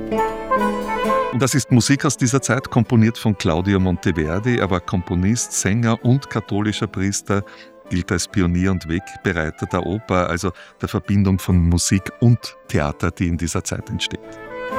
Das ist Musik aus dieser Zeit, komponiert von Claudio Monteverdi. Er war Komponist, Sänger und katholischer Priester, gilt als Pionier und Wegbereiter der Oper, also der Verbindung von Musik und Theater, die in dieser Zeit entsteht.